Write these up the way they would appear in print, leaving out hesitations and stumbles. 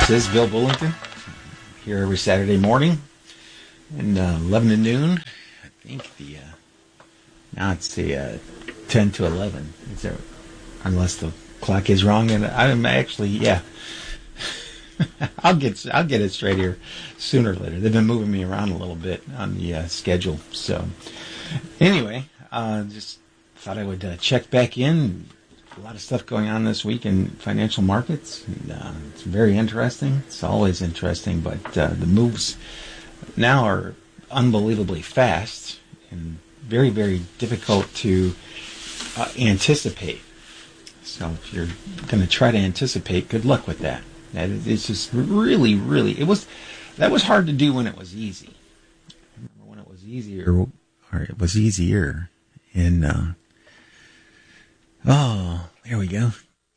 This is Bill Bullington, here every Saturday morning, and 11 to noon. I think now it's the 10 to 11, unless the clock is wrong. And I'm actually, I'll get it straight here sooner or later. They've been moving me around a little bit on the schedule. So anyway, just thought I would check back in. A lot of stuff going on this week in financial markets. And, it's very interesting. It's always interesting, but the moves now are unbelievably fast and very, very difficult to anticipate. So if you're going to try to anticipate, good luck with that. It's just really, that was hard to do when it was easy. I remember when it was easier, or it was easier in, there we go.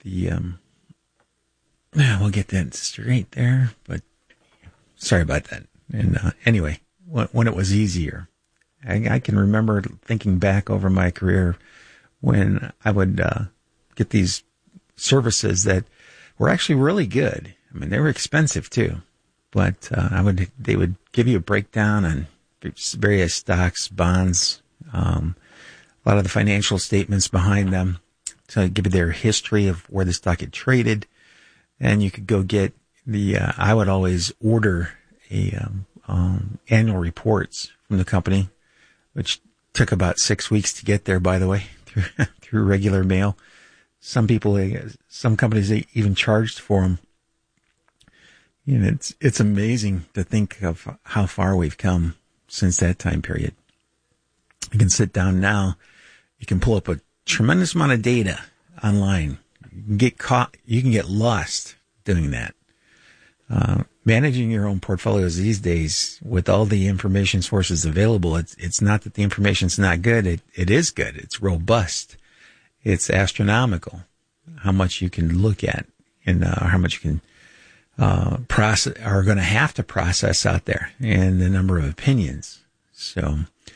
We'll get that straight there, but sorry about that. And anyway, when it was easier, I can remember thinking back over my career when I would get these services that were actually really good. I mean, they were expensive too, but they would give you a breakdown on various stocks, bonds, a lot of the financial statements behind them. So give you their history of where the stock had traded, and you could go get I would always order annual reports from the company, which took about 6 weeks to get there, by the way, through regular mail. Some companies, they even charged for them. You know, it's amazing to think of how far we've come since that time period. You can sit down now, you can pull up a tremendous amount of data online. You can get lost doing that. Managing your own portfolios these days with all the information sources available, it's not that the information's not good. It is good. It's robust. It's astronomical how much you can look at and how much you can process, are going to have to process out there, and the number of opinions. So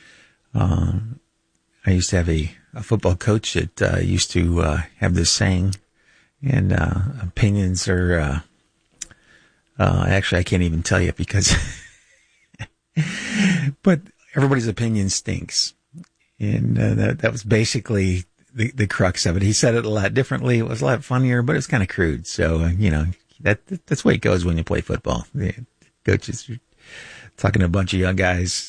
I used to have a football coach that used to have this saying, and opinions are actually I can't even tell you because but everybody's opinion stinks, and that was basically the crux of it. He said it a lot differently. It was a lot funnier, but it's kind of crude. So that's the way it goes when you play football. The coaches are talking to a bunch of young guys.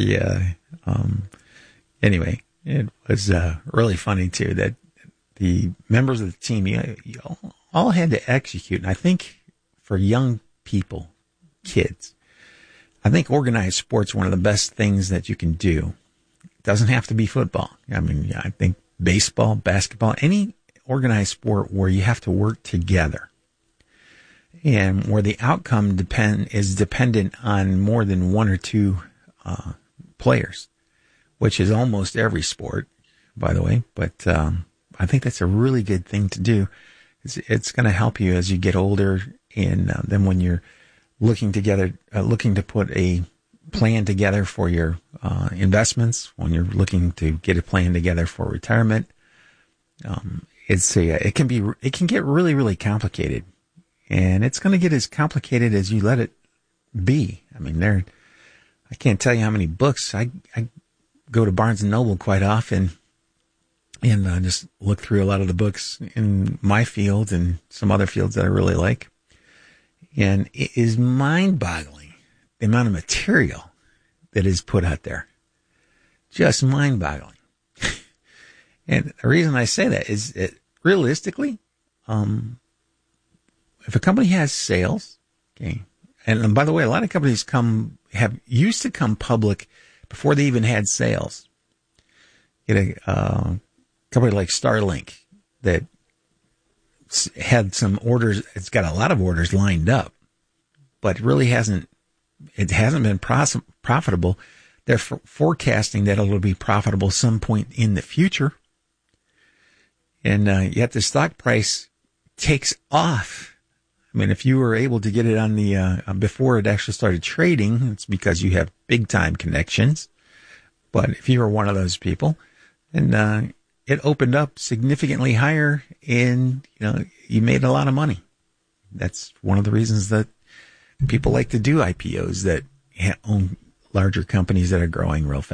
Anyway, it was really funny too that the members of the team you all had to execute. And I think for young people, kids, I think organized sports are one of the best things that you can do. It doesn't have to be football. I mean, I think baseball, basketball, any organized sport where you have to work together and where the outcome is dependent on more than one or two players, which is almost every sport, by the way. But I think that's a really good thing to do. It's going to help you as you get older, and then when you're looking to put a plan together for your investments, when you're looking to get a plan together for retirement, it can get really, really complicated, and it's going to get as complicated as you let it be. I mean, I can't tell you how many books I go to Barnes and Noble quite often and just look through a lot of the books in my field and some other fields that I really like. And it is mind-boggling, the amount of material that is put out there. Just mind-boggling. And the reason I say that is that realistically, if a company has sales, okay, and by the way, a lot of companies used to come public before they even had sales. Get a company like Starlink that had some orders. It's got a lot of orders lined up, but really hasn't been profitable. They're forecasting that it'll be profitable some point in the future. And yet the stock price takes off. I mean, if you were able to get it on the before it actually started trading, it's because you have big time connections. But if you were one of those people, and it opened up significantly higher, and you made a lot of money. that's one of the reasons that people like to do IPOs that own larger companies that are growing real fast.